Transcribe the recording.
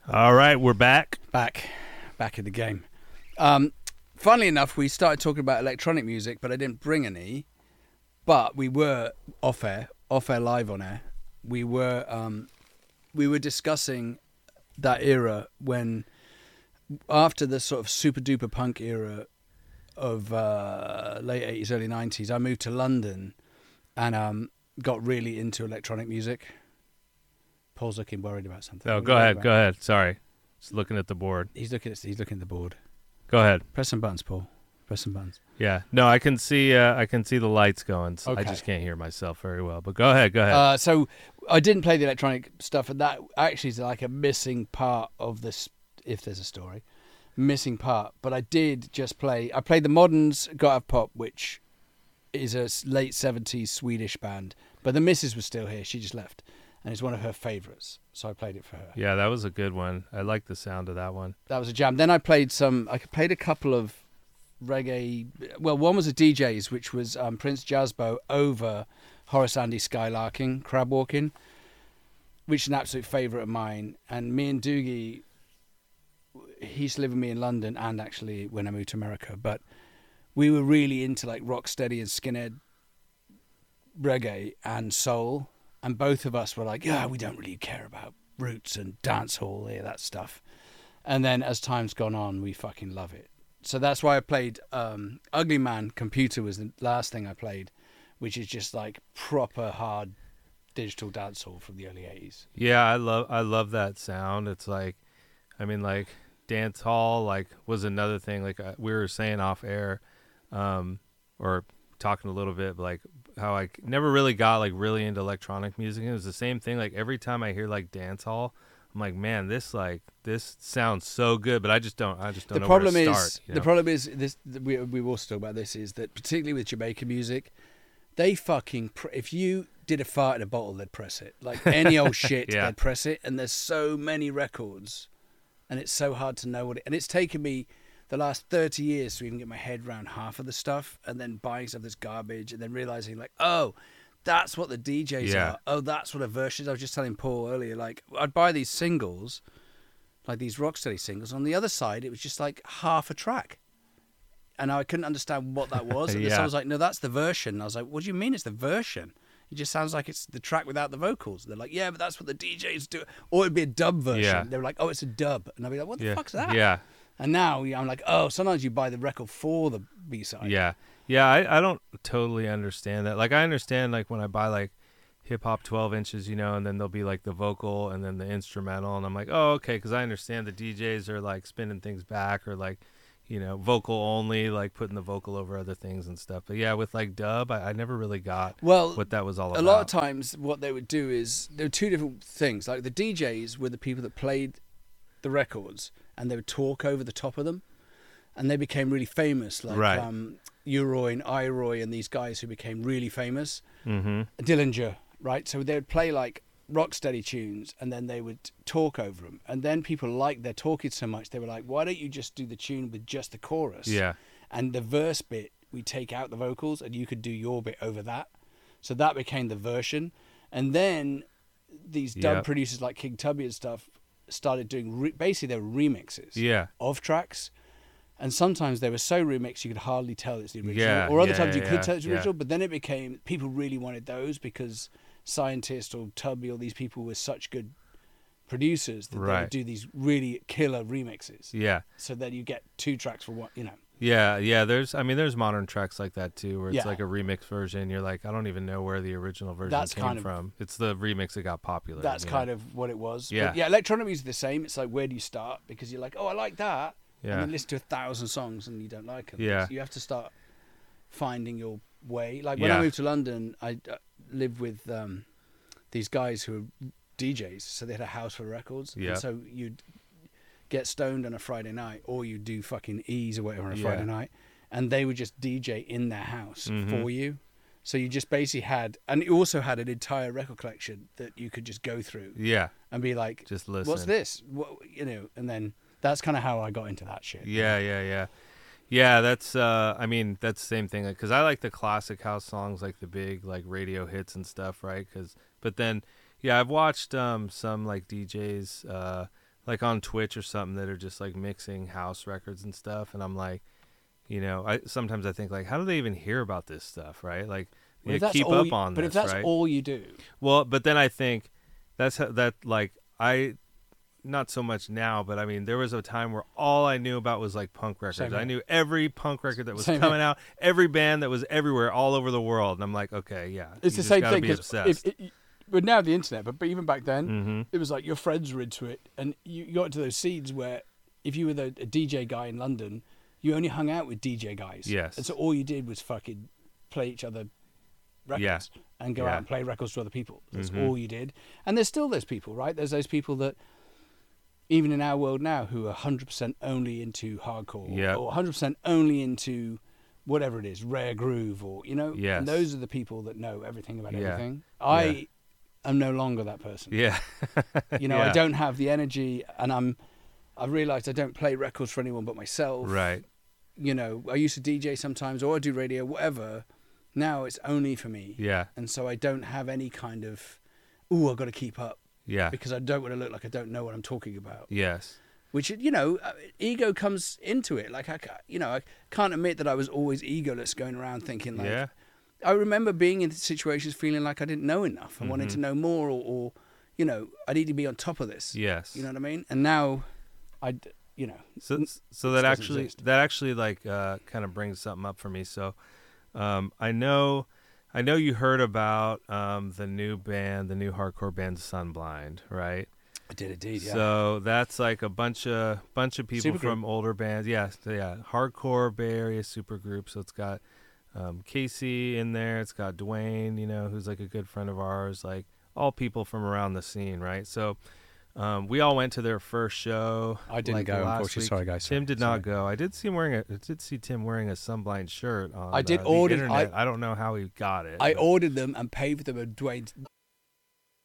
All right, we're back. Back in the game. Funnily enough, we started talking about electronic music, but I didn't bring any. But we were off air live on air. We were discussing that era when, after the sort of super duper punk era of late 80s, early 90s, I moved to London and got really into electronic music. Paul's looking worried about something. No, go ahead. Sorry. Just looking at the board. He's looking at the board. Go ahead. Press some buttons, Paul. Press some buttons. Yeah. No, I can see the lights going. So Okay. I just can't hear myself very well. But go ahead. So I didn't play the electronic stuff, and that actually is like a missing part of this, if there's a story. Missing part. But I did just play. I played the Moderns Got Have Pop, which is a late 70s Swedish band. But the missus was still here. She just left. And it's one of her favourites, so I played it for her. Yeah, that was a good one. I like the sound of that one. That was a jam. Then I played a couple of reggae. Well, one was a DJ's, which was Prince Jazzbo over Horace Andy Skylarking, Crab Walking, which is an absolute favourite of mine. And me and Doogie, he used to live with me in London and actually when I moved to America, but we were really into like Rocksteady and Skinhead reggae and soul. And both of us were like, yeah, we don't really care about roots and dancehall, that stuff. And then as time's gone on, we fucking love it. So that's why I played Ugly Man Computer was the last thing I played, which is just like proper hard digital dancehall from the early 80s. Yeah, I love that sound. It's like, I mean, like dance hall like was another thing. Like we were saying off air, or talking a little bit, but like how I never really got like really into electronic music. It was the same thing. Like every time I hear like dance hall, I'm like, man, this sounds so good, but I just don't know where to start. The problem is this. We will talk about this. Is that particularly with Jamaican music, they fucking if you did a fart in a bottle, they'd press it. Like any old shit, Yeah. they'd press it. And there's so many records, and it's so hard to know what it. And it's taken me the last 30 years to even get my head around half of the stuff, and then buying some of this garbage, and then realizing like, oh, that's what the DJs are. Oh, that's what a version is. I was just telling Paul earlier, like I'd buy these singles, like these Rocksteady singles. On the other side, it was just like half a track, and I couldn't understand what that was. And Yeah. I was like, no, that's the version. And I was like, what do you mean it's the version? It just sounds like it's the track without the vocals. They're like, yeah, but that's what the DJs do. Or it'd be a dub version. Yeah. They were like, oh, it's a dub. And I'd be like, what the fuck's that? Yeah. And now I'm like, oh, sometimes you buy the record for the B-side. Yeah. Yeah, I don't totally understand that. Like I understand like when I buy like hip hop 12 inches, and then there'll be like the vocal and then the instrumental, and I'm like, oh, okay, because I understand the DJs are like spinning things back or like, vocal only, like putting the vocal over other things and stuff. But yeah, with like dub, I never really got what that was all about. A lot of times what they would do is there were two different things. Like the DJs were the people that played the records and they would talk over the top of them, and they became really famous. Like Right. Uroy and Iroy and these guys who became really famous. Mm-hmm. Dillinger, right? So they would play like Rocksteady tunes and then they would talk over them. And then people liked their talking so much, they were like, why don't you just do the tune with just the chorus? Yeah. And the verse bit, we take out the vocals and you could do your bit over that. So that became the version. And then these dub producers like King Tubby and stuff started doing, basically they were remixes of tracks. And sometimes they were so remixed you could hardly tell it's the original. Yeah, or other times you could tell it's the yeah. original. But then it became, people really wanted those because Scientist or Tubby or these people were such good producers that they would do these really killer remixes. Yeah. So then you get two tracks for one, Yeah. There's modern tracks like that too, where it's Yeah. like a remix version. You're like, I don't even know where the original version came from. It's the remix that got popular. That's kind of what it was. Yeah. But yeah, electronic music is the same. It's like, where do you start? Because you're like, oh, I like that. Yeah. And then listen to 1,000 songs and you don't like them. Yeah. So you have to start finding your way. Like when I moved to London, I lived with these guys who were DJs. So they had a house for records. Yeah. And so you'd get stoned on a Friday night, or you do fucking Ease or whatever on a Friday night, and they would just DJ in their house for you. So you just basically had, and you also had an entire record collection that you could just go through. Yeah. And be like, just listen. What's this? What, and then that's kind of how I got into that shit. Yeah. Yeah, that's that's the same thing, because I like the classic house songs, like the big like radio hits and stuff, right? But then I've watched some like DJs like on Twitch or something that are just like mixing house records and stuff, and I'm like, you know, I sometimes I think like, how do they even hear about this stuff, right? Like, keep up on this, but if that's right? all you do, Well, but then I think that like not so much now, but I mean, there was a time where all I knew about was like punk records. Same here. I knew every punk record that was Same coming out, every band that was everywhere, all over the world. And I'm like, okay, yeah, it's you the just same gotta thing. be 'Cause obsessed. but now the internet, but even back then, Mm-hmm. it was like your friends were into it, and you got into those scenes where if you were a DJ guy in London, you only hung out with DJ guys. Yes. And so all you did was fucking play each other records and go out and play records to other people. That's all you did. And there's still those people, right? There's those people that, even in our world now, who are 100% only into hardcore or 100% only into whatever it is, rare groove, or, you know, Yes. and those are the people that know everything about Yeah. everything. I am no longer that person. Yeah. You know, I don't have the energy, and I've realized I don't play records for anyone but myself. Right. You know, I used to DJ sometimes, or I do radio, whatever. Now it's only for me. Yeah. And so I don't have any kind of, ooh, I've got to keep up. Yeah. Because I don't want to look like I don't know what I'm talking about. Yes. Which, you know, ego comes into it. Like, I can't admit that I was always egoless, going around thinking like, Yeah. I remember being in situations feeling like I didn't know enough. I wanted Mm-hmm. to know more, or, you know, I need to be on top of this. Yes. You know what I mean? And now, you know. So doesn't that actually like kind of brings something up for me. So I know you heard about the new hardcore band Sunblind, right? I did indeed, yeah. So that's like a bunch of people Supergroup. from older bands. Yeah, hardcore Bay Area supergroup. So it's got Casey in there. It's got Dwayne, you know, who's like a good friend of ours. Like all people from around the scene, right? So we all went to their first show. I didn't like, go, last unfortunately. week. Sorry, guys. Tim did Sorry. not go. I did see Tim wearing a Sunblind shirt on I did the order- internet. I don't know how he got it. I but- ordered them and paid for them, and Dwayne